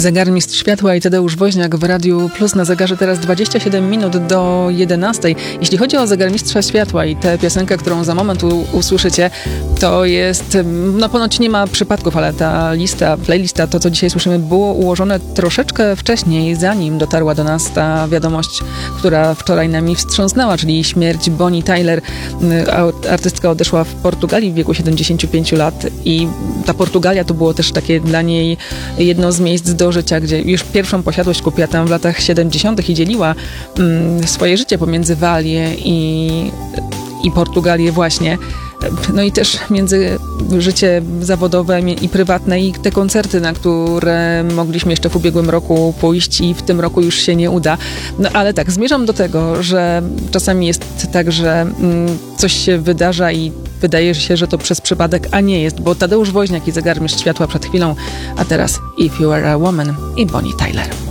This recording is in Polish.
Zegarmistrz Światła i Tadeusz Woźniak w Radiu Plus. Na zegarze teraz 27 minut do 11. Jeśli chodzi o Zegarmistrza Światła i tę piosenkę, którą za moment usłyszycie, to jest, no ponoć nie ma przypadków, ale ta playlista, to co dzisiaj słyszymy, było ułożone troszeczkę wcześniej, zanim dotarła do nas ta wiadomość, która wczoraj nami wstrząsnęła, czyli śmierć Bonnie Tyler. Artystka odeszła w Portugalii w wieku 75 lat i ta Portugalia to było też takie dla niej jedno z miejsc do życia, gdzie już pierwszą posiadłość kupiła tam w latach 70. i dzieliła swoje życie pomiędzy Walię i Portugalię właśnie. No i też między życie zawodowe i prywatne i te koncerty, na które mogliśmy jeszcze w ubiegłym roku pójść i w tym roku już się nie uda. No ale tak, zmierzam do tego, że czasami jest tak, że coś się wydarza i wydaje się, że to przez przypadek, a nie jest, bo Tadeusz Woźniak i Zegarmistrz Światła przed chwilą, a teraz If You Are a Woman i Bonnie Tyler.